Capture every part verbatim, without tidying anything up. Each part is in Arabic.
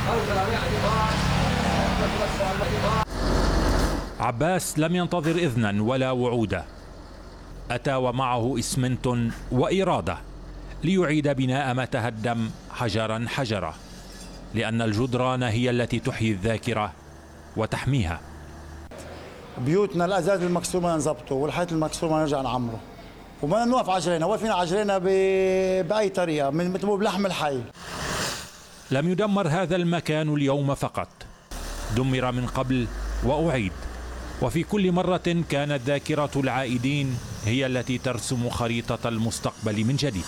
عباس لم ينتظر إذنا ولا وعودا، أتى ومعه إسمنت وإرادة ليعيد بناء ما تهدم حجرا حجرا، لأن الجدران هي التي تحيي الذاكرة وتحميها. بيوتنا الأزاز المكسورة نظبطه والحيط المكسور نرجع نعمره، وما نوقف عجرينا، واقفين عجرينا بأي طريقة مثل بلحم الحي. لم يدمر هذا المكان اليوم فقط، دمر من قبل وأعيد، وفي كل مرة كانت ذاكرة العائدين هي التي ترسم خريطة المستقبل من جديد.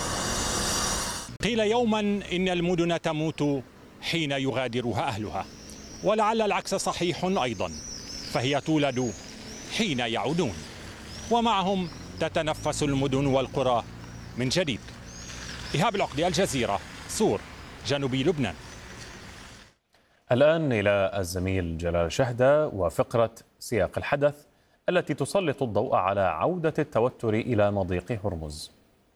قيل يوما إن المدن تموت حين يغادرها أهلها، ولعل العكس صحيح أيضا، فهي تولد حين يعودون، ومعهم تتنفس المدن والقرى من جديد. إيهاب العقدي، الجزيرة، صور، جنوبي لبنان. الآن إلى الزميل جلال شهدة وفقرة سياق الحدث التي تسلط الضوء على عودة التوتر إلى مضيق هرمز.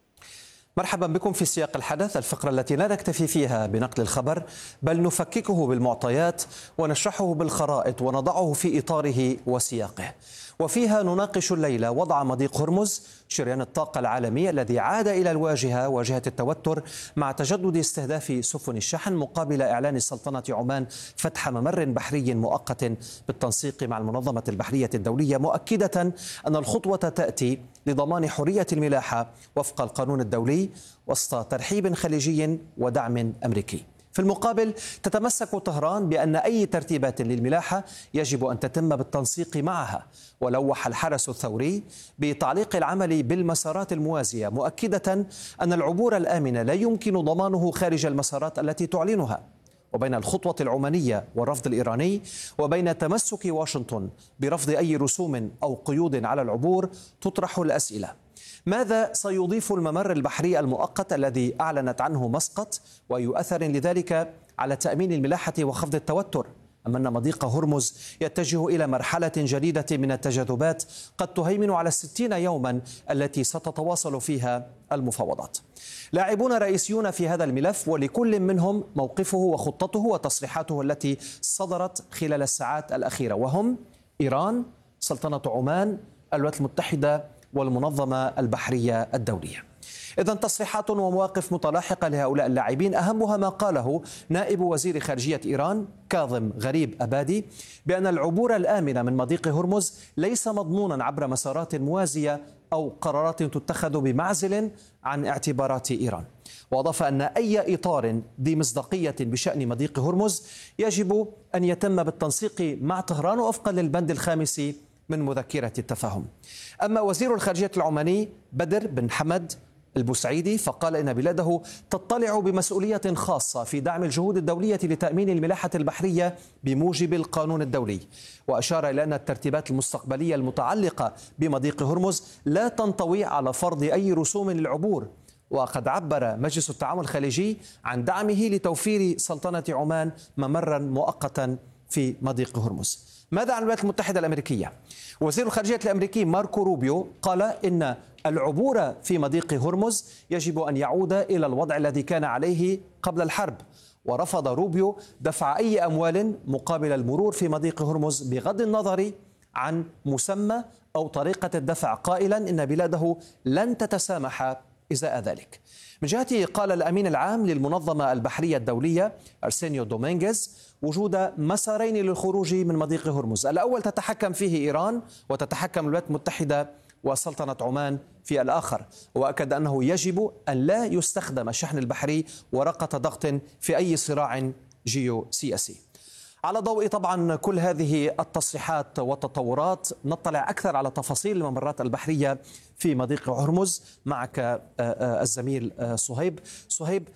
مرحبا بكم في سياق الحدث، الفقرة التي لا نكتفي فيها بنقل الخبر بل نفككه بالمعطيات ونشرحه بالخرائط ونضعه في إطاره وسياقه، وفيها نناقش الليلة وضع مضيق هرمز، شريان الطاقة العالمي الذي عاد إلى الواجهة، واجهة التوتر، مع تجدد استهداف سفن الشحن مقابل إعلان سلطنة عمان فتح ممر بحري مؤقت بالتنسيق مع المنظمة البحرية الدولية، مؤكدة أن الخطوة تأتي لضمان حرية الملاحة وفق القانون الدولي وسط ترحيب خليجي ودعم أمريكي. في المقابل تتمسك طهران بأن أي ترتيبات للملاحة يجب أن تتم بالتنسيق معها، ولوح الحرس الثوري بتعليق العمل بالمسارات الموازية، مؤكدة أن العبور الآمن لا يمكن ضمانه خارج المسارات التي تعلنها. وبين الخطوة العمانية والرفض الإيراني وبين تمسك واشنطن برفض أي رسوم أو قيود على العبور تطرح الأسئلة: ماذا سيضيف الممر البحري المؤقت الذي أعلنت عنه مسقط، وأي أثر لذلك على تأمين الملاحة وخفض التوتر؟ أم أن مضيق هرمز يتجه إلى مرحلة جديدة من التجاذبات قد تهيمن على الستين يوما التي ستتواصل فيها المفاوضات؟ لاعبون رئيسيون في هذا الملف، ولكل منهم موقفه وخطته وتصريحاته التي صدرت خلال الساعات الأخيرة، وهم إيران، سلطنة عمان، الولايات المتحدة والمنظمة البحرية الدولية. إذن تصريحات ومواقف متلاحقة لهؤلاء اللاعبين، أهمها ما قاله نائب وزير خارجية إيران كاظم غريب أبادي بأن العبور الآمن من مضيق هرمز ليس مضمونا عبر مسارات موازية أو قرارات تتخذ بمعزل عن اعتبارات إيران. وأضاف أن أي إطار ذي مصداقية بشأن مضيق هرمز يجب أن يتم بالتنسيق مع طهران وفقا للبند الخامس من مذكرة التفاهم. أما وزير الخارجية العماني بدر بن حمد البوسعيدي فقال إن بلاده تطلع بمسؤولية خاصة في دعم الجهود الدولية لتأمين الملاحة البحرية بموجب القانون الدولي، وأشار إلى أن الترتيبات المستقبلية المتعلقة بمضيق هرمز لا تنطوي على فرض أي رسوم للعبور. وقد عبر مجلس التعاون الخليجي عن دعمه لتوفير سلطنة عمان ممرا مؤقتا في مضيق هرمز. ماذا عن الولايات المتحدة الأمريكية؟ وزير الخارجية الأمريكي ماركو روبيو قال إن العبور في مضيق هرمز يجب أن يعود إلى الوضع الذي كان عليه قبل الحرب، ورفض روبيو دفع أي أموال مقابل المرور في مضيق هرمز بغض النظر عن مسمى أو طريقة الدفع، قائلا إن بلاده لن تتسامح إزاء ذلك. من جهته قال الأمين العام للمنظمة البحرية الدولية أرسينيو دومينغيز وجود مسارين للخروج من مضيق هرمز، الأول تتحكم فيه إيران وتتحكم الولايات المتحدة وسلطنة عمان في الآخر، وأكد أنه يجب أن لا يستخدم الشحن البحري ورقة ضغط في أي صراع جيوسياسي. على ضوء طبعا كل هذه التصريحات والتطورات نطلع أكثر على تفاصيل الممرات البحرية في مضيق هرمز معك الزميل صهيب. صهيب،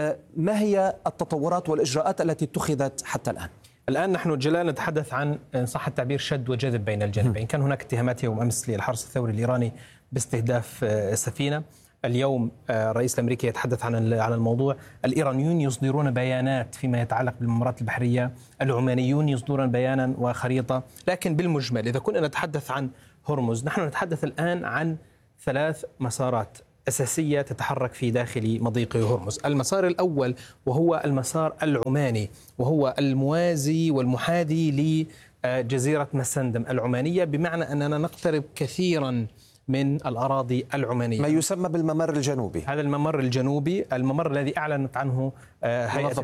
ما هي التطورات والإجراءات التي اتخذت حتى الآن؟ الآن نحن جلال نتحدث عن إن صح التعبير شد وجذب بين الجانبين. كان هناك اتهامات يوم أمس للحرس الثوري الإيراني باستهداف سفينة. اليوم الرئيس الأمريكي يتحدث عن عن الموضوع. الإيرانيون يصدرون بيانات فيما يتعلق بالممرات البحرية، العمانيون يصدرون بيانا وخريطة. لكن بالمجمل إذا كنا نتحدث عن هرمز، نحن نتحدث الآن عن ثلاث مسارات أساسية تتحرك في داخل مضيق هرمز. المسار الأول وهو المسار العماني، وهو الموازي والمحاذي لجزيرة مسندم العمانية، بمعنى أننا نقترب كثيرا من الأراضي العمانية، ما يسمى بالممر الجنوبي. هذا الممر الجنوبي، الممر الذي أعلنت عنه هيئة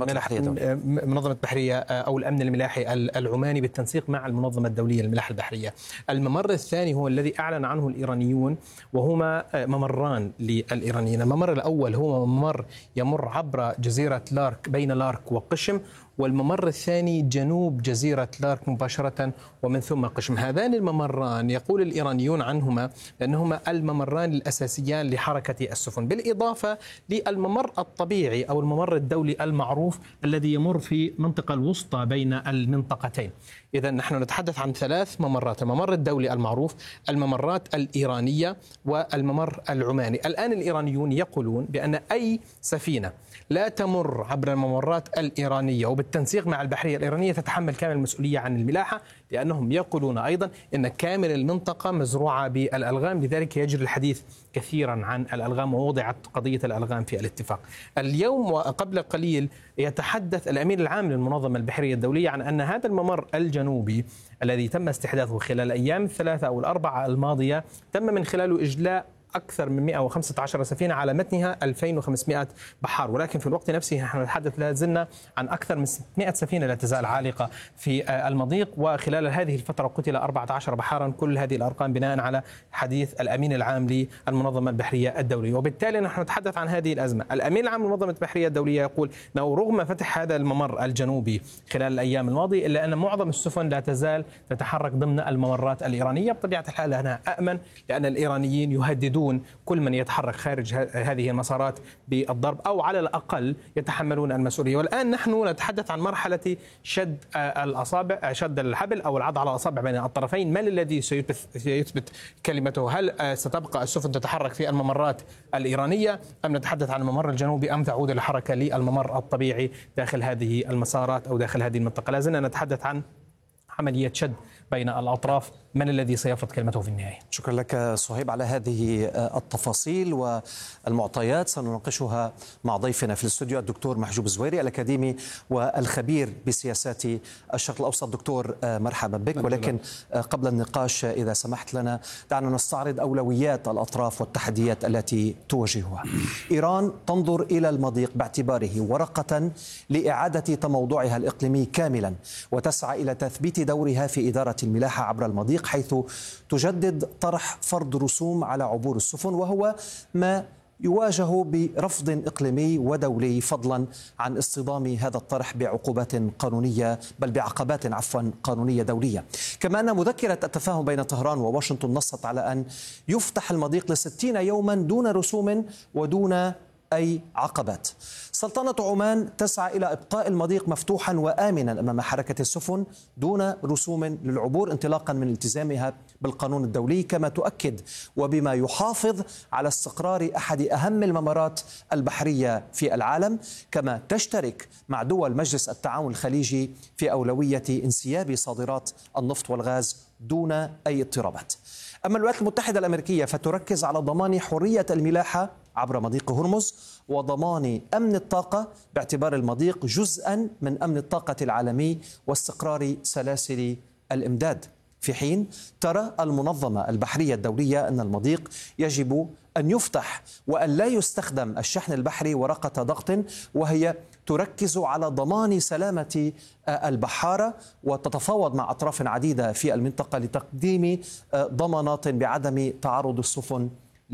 منظمة البحرية أو الأمن الملاحي العماني بالتنسيق مع المنظمة الدولية للملاحة البحرية. الممر الثاني هو الذي أعلن عنه الإيرانيون، وهما ممران للإيرانيين. الممر الأول هو ممر يمر عبر جزيرة لارك بين لارك وقشم، والممر الثاني جنوب جزيرة لارك مباشرة ومن ثم قشم. هذان الممران يقول الإيرانيون عنهما لأنهما الممران الأساسيان لحركة السفن، بالإضافة للممر الطبيعي أو الممر الدولي المعروف الذي يمر في المنطقة الوسطى بين المنطقتين. إذا نحن نتحدث عن ثلاث ممرات: الممر الدولي المعروف، الممرات الإيرانية، والممر العماني. الآن الإيرانيون يقولون بأن أي سفينة لا تمر عبر الممرات الإيرانية وبالتنسيق مع البحرية الإيرانية تتحمل كامل المسؤولية عن الملاحة، لأنهم يقولون أيضا أن كامل المنطقة مزروعة بالألغام، لذلك يجري الحديث كثيرا عن الألغام، ووضعت قضية الألغام في الاتفاق. اليوم وقبل قليل يتحدث الأمين العام للمنظمة البحرية الدولية عن أن هذا الممر الجنوبي الذي تم استحداثه خلال الأيام الثلاثة أو الأربعة الماضية تم من خلاله إجلاء أكثر من مئة وخمسة عشر سفينة على متنها ألفين وخمسمئة بحار، ولكن في الوقت نفسه نحن نتحدث لا زلنا عن أكثر من ستمئة سفينة لا تزال عالقة في المضيق، وخلال هذه الفترة قتل أربعة عشر بحارا. كل هذه الأرقام بناء على حديث الأمين العام للمنظمة البحرية الدولية. وبالتالي نحن نتحدث عن هذه الأزمة. الأمين العام للمنظمة البحرية الدولية يقول أنه رغم فتح هذا الممر الجنوبي خلال الأيام الماضية إلا أن معظم السفن لا تزال تتحرك ضمن الممرات الإيرانية. بطبيعة الحال أنها أأمن، لأن الإيرانيين يهددون كل من يتحرك خارج هذه المسارات بالضرب، أو على الأقل يتحملون المسؤولية. والآن نحن نتحدث عن مرحلة شد الأصابع، شد الحبل أو العض على الأصابع بين الطرفين. من الذي سيثبت كلمته؟ هل ستبقى السفن تتحرك في الممرات الإيرانية، أم نتحدث عن الممر الجنوبي، أم تعود الحركة للممر الطبيعي داخل هذه المسارات أو داخل هذه المنطقة؟ لازلنا نتحدث عن عملية شد بين الأطراف. من الذي سيفرض كلمته في النهاية؟ شكرا لك صهيب على هذه التفاصيل والمعطيات، سنناقشها مع ضيفنا في الاستوديو الدكتور محجوب الزويري الأكاديمي والخبير بسياسات الشرق الأوسط. دكتور مرحبا بك. ولكن قبل النقاش إذا سمحت لنا دعنا نستعرض أولويات الأطراف والتحديات التي تواجهها. إيران تنظر إلى المضيق باعتباره ورقة لإعادة تموضعها الإقليمي كاملا، وتسعى إلى تثبيت دورها في إدارة الملاحة عبر المضيق، حيث تجدد طرح فرض رسوم على عبور السفن، وهو ما يواجه برفض إقليمي ودولي، فضلا عن اصطدام هذا الطرح بعقوبات قانونية بل بعقبات عفوا قانونية دولية. كما أن مذكرة التفاهم بين طهران وواشنطن نصت على أن يفتح المضيق لستين يوما دون رسوم ودون أي عقبات. سلطنة عمان تسعى إلى إبقاء المضيق مفتوحا وآمنا أمام حركة السفن دون رسوم للعبور، انطلاقا من التزامها بالقانون الدولي، كما تؤكد وبما يحافظ على استقرار أحد أهم الممرات البحرية في العالم، كما تشترك مع دول مجلس التعاون الخليجي في أولوية انسياب صادرات النفط والغاز دون أي اضطرابات. أما الولايات المتحدة الأمريكية فتركز على ضمان حرية الملاحة عبر مضيق هرمز وضمان أمن الطاقة باعتبار المضيق جزءا من أمن الطاقة العالمي واستقرار سلاسل الإمداد، في حين ترى المنظمة البحرية الدولية أن المضيق يجب أن يفتح وأن لا يستخدم الشحن البحري ورقة ضغط، وهي تركز على ضمان سلامة البحارة وتتفاوض مع أطراف عديدة في المنطقة لتقديم ضمانات بعدم تعرض السفن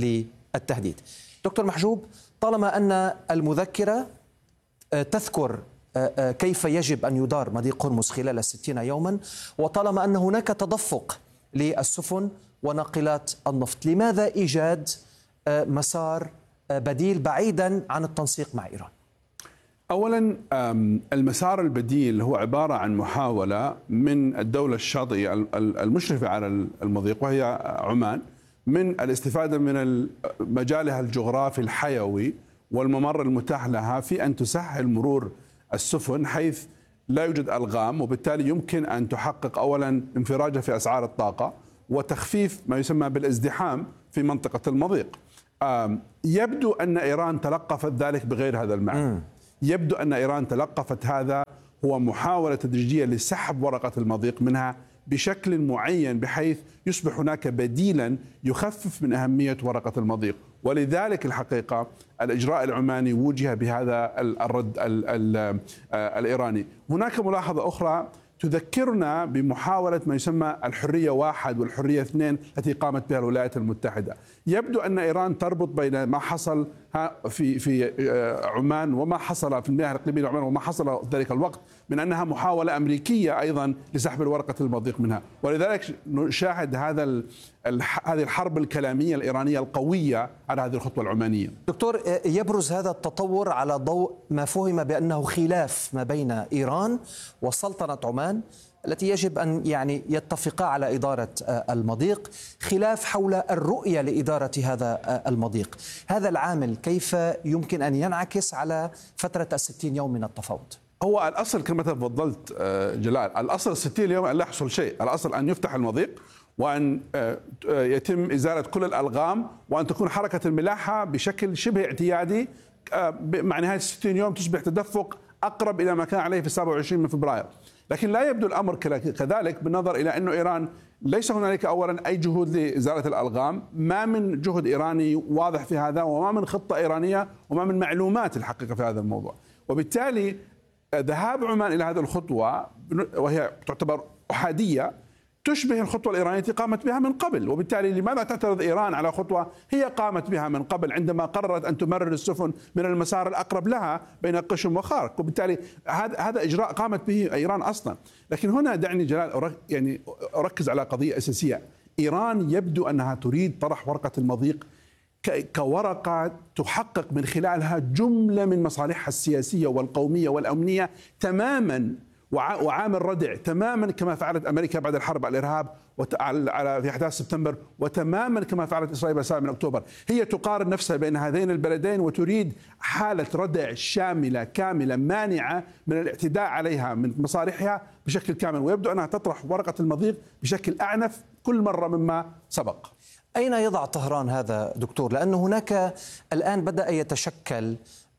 للتهديد. دكتور محجوب، طالما أن المذكرة تذكر كيف يجب أن يدار مضيق هرمز خلال ستين يوما، وطالما أن هناك تدفق للسفن وناقلات النفط، لماذا إيجاد مسار بديل بعيدا عن التنسيق مع إيران؟ أولا المسار البديل هو عبارة عن محاولة من الدولة الشاطئة المشرفة على المضيق وهي عمان من الاستفادة من مجالها الجغرافي الحيوي والممر المتاح لها في أن تسهل مرور السفن حيث لا يوجد ألغام، وبالتالي يمكن أن تحقق أولا انفراجة في أسعار الطاقة وتخفيف ما يسمى بالازدحام في منطقة المضيق. يبدو أن إيران تلقفت ذلك بغير هذا المعنى. يبدو أن إيران تلقفت هذا هو محاولة تدريجية لسحب ورقة المضيق منها بشكل معين بحيث يصبح هناك بديلا يخفف من أهمية ورقة المضيق. ولذلك الحقيقة الإجراء العماني وجه بهذا الرد الإيراني. هناك ملاحظة أخرى تذكرنا بمحاولة ما يسمى الحرية واحد والحرية اثنين التي قامت بها الولايات المتحدة. يبدو أن إيران تربط بين ما حصل في في عمان وما حصل في المياه الإقليمية لعمان وما حصل في ذلك الوقت من أنها محاولة أمريكية أيضا لسحب الورقة المضيق منها، ولذلك نشاهد هذا هذه الحرب الكلامية الإيرانية القوية على هذه الخطوة العمانية. دكتور، يبرز هذا التطور على ضوء ما فهم بأنه خلاف ما بين إيران وسلطنة عمان التي يجب أن يعني يتفقا على إدارة المضيق، خلاف حول الرؤية لإدارة هذا المضيق. هذا العامل كيف يمكن أن ينعكس على فترة الستين يوم من التفاوض؟ هو الأصل كما تفضلت جلال، الأصل الستين يوم أن لا يحصل شيء، الأصل أن يفتح المضيق وأن يتم إزالة كل الألغام وأن تكون حركة الملاحة بشكل شبه اعتيادي. مع نهاية الستين يوم تصبح تدفق أقرب إلى ما كان عليه في السابع والعشرين من فبراير. لكن لا يبدو الأمر كذلك بالنظر إلى أن إيران ليس هنالك أولا أي جهود لإزالة الألغام، ما من جهد إيراني واضح في هذا وما من خطة إيرانية وما من معلومات الحقيقة في هذا الموضوع. وبالتالي ذهاب عمان إلى هذه الخطوة وهي تعتبر أحادية تشبه الخطوة الإيرانية التي قامت بها من قبل. وبالتالي لماذا تعترض إيران على خطوة هي قامت بها من قبل عندما قررت أن تمرر السفن من المسار الأقرب لها بين قشم وخارق؟ وبالتالي هذا هذا إجراء قامت به إيران أصلا. لكن هنا دعني جلال يعني أركز على قضية أساسية. إيران يبدو أنها تريد طرح ورقة المضيق كورقة تحقق من خلالها جملة من مصالحها السياسية والقومية والأمنية تماما، وعامل ردع تماما كما فعلت أمريكا بعد الحرب على الإرهاب على في أحداث سبتمبر، وتماما كما فعلت إسرائيل السابع من أكتوبر. هي تقارن نفسها بين هذين البلدين وتريد حالة ردع شاملة كاملة مانعة من الاعتداء عليها من مصالحها بشكل كامل. ويبدو أنها تطرح ورقة المضيق بشكل أعنف كل مرة مما سبق. أين يضع طهران هذا دكتور؟ لأن هناك الآن بدأ يتشكل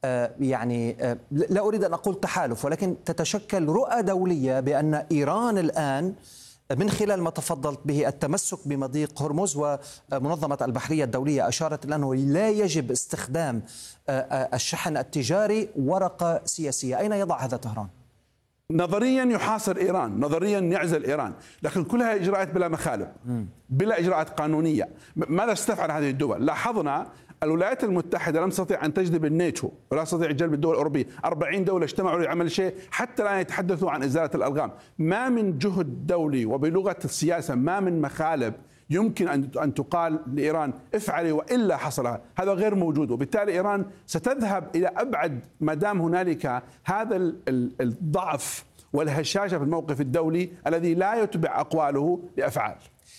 يعني لا أريد أن أقول تحالف، ولكن تتشكل رؤى دولية بأن إيران الآن من خلال ما تفضلت به التمسك بمضيق هرمز، ومنظمة البحرية الدولية أشارت إلى أنه لا يجب استخدام الشحن التجاري ورقة سياسية. أين يضع هذا طهران؟ نظريا يحاصر إيران، نظريا يعزل إيران، لكن كلها إجراءات بلا مخالب، بلا إجراءات قانونية. ماذا ستفعل هذه الدول؟ لاحظنا الولايات المتحدة لم تستطيع أن تجذب الناتو ولا تستطيع جلب الدول الأوروبية. أربعين دولة اجتمعوا لعمل شيء حتى الآن يتحدثوا عن إزالة الألغام. ما من جهد دولي، وبلغة السياسة ما من مخالب يمكن أن أن تقال لإيران افعلي وإلا حصل. هذا غير موجود. وبالتالي إيران ستذهب إلى أبعد ما دام هنالك هذا الضعف والهشاشة في الموقف الدولي الذي لا يتبع أقواله بأفعال.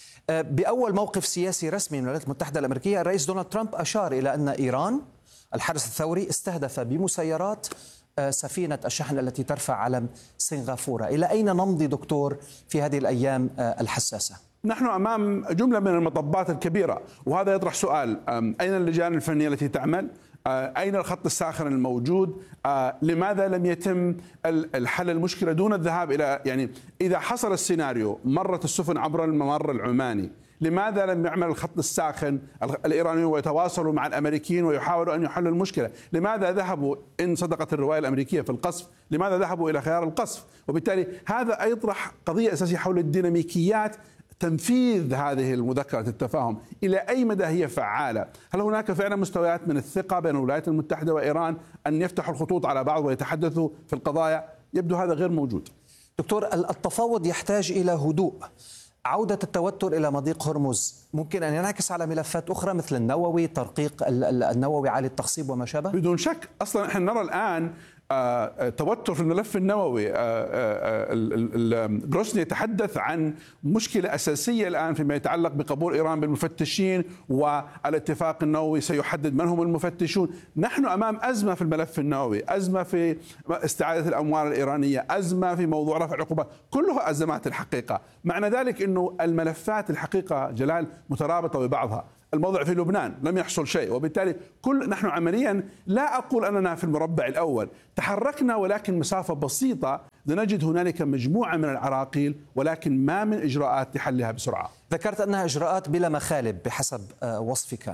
بأول موقف سياسي رسمي من الولايات المتحدة الأمريكية الرئيس دونالد ترامب أشار إلى أن إيران الحرس الثوري استهدف بمسيرات سفينة الشحن التي ترفع علم سنغافورة. إلى أين نمضي دكتور في هذه الأيام الحساسة؟ نحن أمام جملة من المطبات الكبيرة، وهذا يطرح سؤال: أين اللجان الفنية التي تعمل؟ أين الخط الساخن الموجود؟ لماذا لم يتم الحل المشكلة دون الذهاب إلى، يعني إذا حصل السيناريو مرت السفن عبر الممر العماني، لماذا لم يعمل الخط الساخن الإيرانيون ويتواصلوا مع الأمريكيين ويحاولوا أن يحلوا المشكلة؟ لماذا ذهبوا، إن صدقت الرواية الأمريكية، في القصف؟ لماذا ذهبوا إلى خيار القصف؟ وبالتالي هذا يطرح قضية أساسية حول الديناميكيات تنفيذ هذه المذكرة التفاهم. إلى أي مدى هي فعالة؟ هل هناك فعلا مستويات من الثقة بين الولايات المتحدة وإيران أن يفتحوا الخطوط على بعض ويتحدثوا في القضايا؟ يبدو هذا غير موجود. دكتور، التفاوض يحتاج إلى هدوء. عودة التوتر إلى مضيق هرمز ممكن أن ينعكس على ملفات أخرى مثل النووي، ترقيق النووي، عالي التخصيب وما شابه؟ بدون شك. أصلا نحن نرى الآن توتر في الملف النووي. جروسني يتحدث عن مشكلة أساسية الآن فيما يتعلق بقبول إيران بالمفتشين، والاتفاق النووي سيحدد من هم المفتشون. نحن أمام أزمة في الملف النووي، أزمة في استعادة الأموال الإيرانية، أزمة في موضوع رفع العقوبات، كلها أزمات الحقيقة. معنى ذلك أنه الملفات الحقيقة جلال مترابطة ببعضها. الموضع في لبنان لم يحصل شيء، وبالتالي كل نحن عمليا لا أقول أننا في المربع الأول، تحركنا ولكن مسافة بسيطة، نجد هنالك مجموعة من العراقيل ولكن ما من إجراءات لحلها بسرعة. ذكرت أنها إجراءات بلا مخالب بحسب وصفك،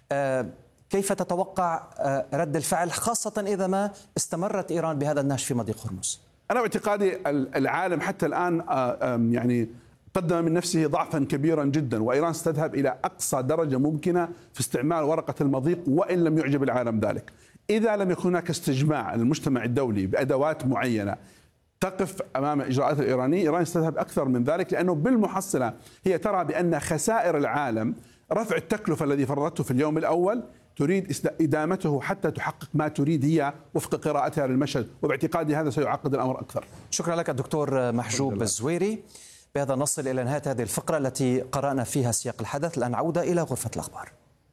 كيف تتوقع رد الفعل خاصة إذا ما استمرت إيران بهذا النهج في مضيق هرمز؟ أنا باعتقادي العالم حتى الآن يعني قدم من نفسه ضعفا كبيرا جدا، وإيران ستذهب إلى أقصى درجة ممكنة في استعمال ورقة المضيق وإن لم يعجب العالم ذلك. إذا لم يكن هناك استجماع المجتمع الدولي بأدوات معينة تقف أمام الإجراءات الإيرانية، إيران ستذهب أكثر من ذلك، لأنه بالمحصلة هي ترى بأن خسائر العالم رفع التكلفة الذي فرضته في اليوم الأول تريد إدامته حتى تحقق ما تريد هي وفق قراءتها للمشهد، وباعتقادي هذا سيعقد الأمر أكثر. شكرا لك الدكتور محجوب الزويري. بهذا نصل إلى نهاية هذه الفقرة التي قرأنا فيها سياق الحدث. الآن عودة إلى غرفة الأخبار.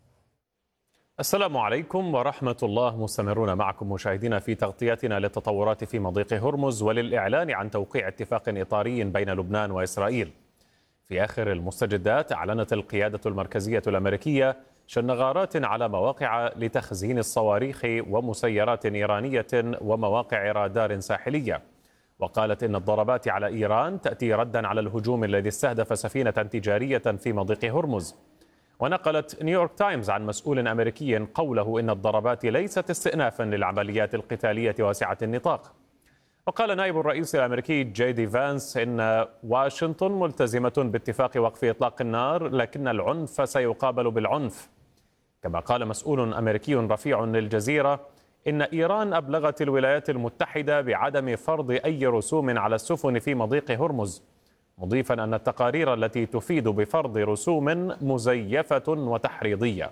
السلام عليكم ورحمة الله. مستمرون معكم مشاهدينا في تغطيتنا للتطورات في مضيق هرمز وللإعلان عن توقيع اتفاق إطاري بين لبنان وإسرائيل. في آخر المستجدات أعلنت القيادة المركزية الأمريكية شن غارات على مواقع لتخزين الصواريخ ومسيرات إيرانية ومواقع رادار ساحلية، وقالت إن الضربات على إيران تأتي ردا على الهجوم الذي استهدف سفينة تجارية في مضيق هرمز. ونقلت نيويورك تايمز عن مسؤول أمريكي قوله إن الضربات ليست استئنافا للعمليات القتالية واسعة النطاق. وقال نائب الرئيس الأمريكي جي دي فانس إن واشنطن ملتزمة باتفاق وقف إطلاق النار، لكن العنف سيقابل بالعنف. كما قال مسؤول أمريكي رفيع للجزيرة إن إيران أبلغت الولايات المتحدة بعدم فرض أي رسوم على السفن في مضيق هرمز، مضيفا أن التقارير التي تفيد بفرض رسوم مزيفة وتحريضية.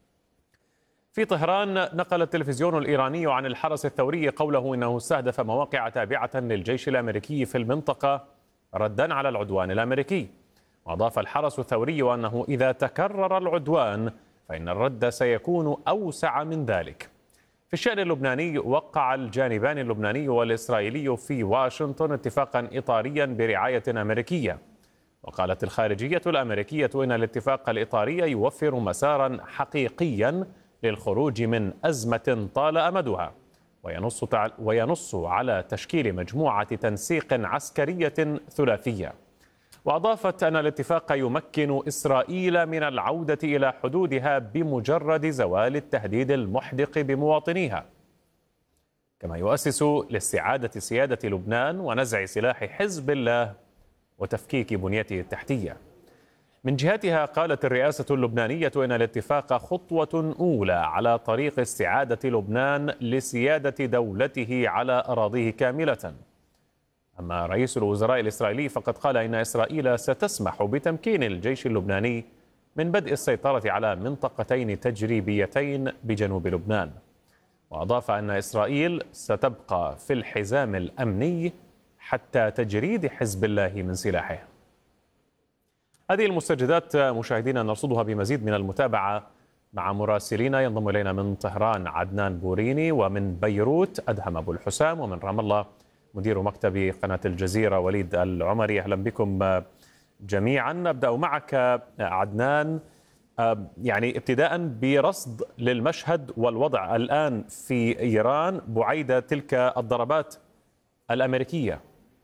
في طهران نقل التلفزيون الإيراني عن الحرس الثوري قوله إنه استهدف مواقع تابعة للجيش الأمريكي في المنطقة ردا على العدوان الأمريكي. وأضاف الحرس الثوري أنه إذا تكرر العدوان فإن الرد سيكون أوسع من ذلك. في الشأن اللبناني وقع الجانبان اللبناني والإسرائيلي في واشنطن اتفاقا إطاريا برعاية أمريكية. وقالت الخارجية الأمريكية إن الاتفاق الإطاري يوفر مسارا حقيقيا للخروج من أزمة طال أمدها، وينص وينص على تشكيل مجموعة تنسيق عسكرية ثلاثية. وأضافت أن الاتفاق يمكن إسرائيل من العودة إلى حدودها بمجرد زوال التهديد المحدق بمواطنيها، كما يؤسس لاستعادة سيادة لبنان ونزع سلاح حزب الله وتفكيك بنيته التحتية. من جهتها قالت الرئاسة اللبنانية إن الاتفاق خطوة أولى على طريق استعادة لبنان لسيادة دولته على أراضيه كاملة. أما رئيس الوزراء الإسرائيلي فقد قال إن إسرائيل ستسمح بتمكين الجيش اللبناني من بدء السيطرة على منطقتين تجريبيتين بجنوب لبنان. وأضاف أن إسرائيل ستبقى في الحزام الأمني حتى تجريد حزب الله من سلاحه. هذه المستجدات مشاهدينا نرصدها بمزيد من المتابعة مع مراسلين. ينضم إلينا من طهران عدنان بوريني، ومن بيروت أدهم أبو الحسام، ومن رام الله مدير مكتب قناة الجزيرة وليد العمري. أهلا بكم جميعا. نبدأ معك عدنان، يعني ابتداء برصد للمشهد والوضع الآن في إيران بعيد تلك الضربات الأمريكية.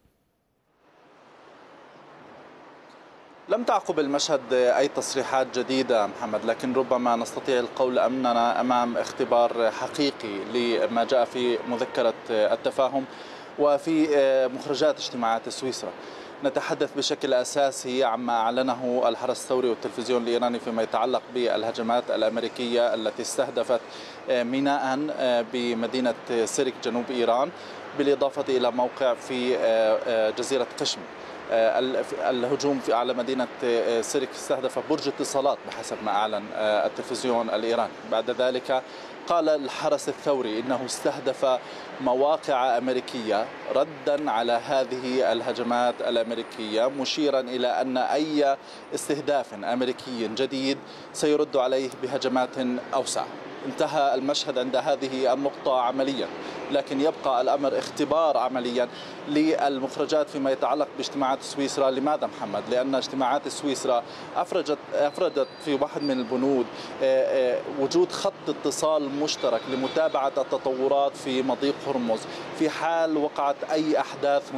لم تعقب المشهد أي تصريحات جديدة محمد، لكن ربما نستطيع القول أننا أمام اختبار حقيقي لما جاء في مذكرة التفاهم وفي مخرجات اجتماعات سويسرا. نتحدث بشكل أساسي عما أعلنه الحرس الثوري والتلفزيون الإيراني فيما يتعلق بالهجمات الأمريكية التي استهدفت ميناء بمدينة سيرك جنوب إيران، بالإضافة إلى موقع في جزيرة قشم. الهجوم على مدينة سيرك استهدف برج اتصالات بحسب ما أعلن التلفزيون الإيراني. بعد ذلك قال الحرس الثوري إنه استهدف مواقع أمريكية ردا على هذه الهجمات الأمريكية، مشيرا إلى أن أي استهداف أمريكي جديد سيرد عليه بهجمات أوسع. انتهى المشهد عند هذه النقطة عمليا، لكن يبقى الأمر اختبار عمليا للمخرجات فيما يتعلق باجتماعات سويسرا. لماذا محمد؟ لأن اجتماعات سويسرا أفرجت أفردت في واحد من البنود وجود خط اتصال مشترك لمتابعة التطورات في مضيق هرمز في حال وقعت أي أحداث